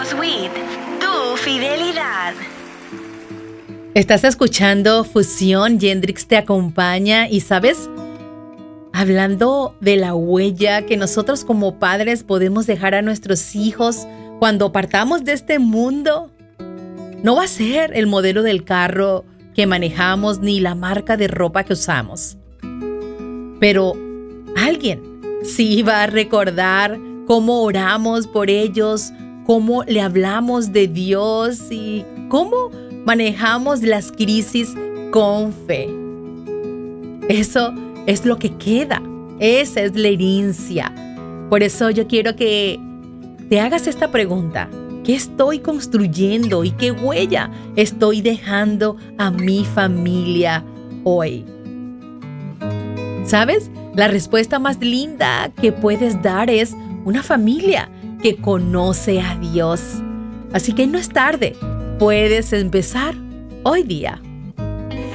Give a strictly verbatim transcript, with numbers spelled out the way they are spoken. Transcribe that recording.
with tu fidelidad. Estás escuchando Fusión, Yendrix te acompaña y, ¿sabes? Hablando de la huella que nosotros como padres podemos dejar a nuestros hijos cuando partamos de este mundo, no va a ser el modelo del carro que manejamos ni la marca de ropa que usamos. Pero alguien sí va a recordar cómo oramos por ellos, cómo le hablamos de Dios y cómo manejamos las crisis con fe. Eso es lo que queda. Esa es la herencia. Por eso yo quiero que te hagas esta pregunta. ¿Qué estoy construyendo y qué huella estoy dejando a mi familia hoy? ¿Sabes? La respuesta más linda que puedes dar es una familia que conoce a Dios. Así que no es tarde. Puedes empezar hoy día.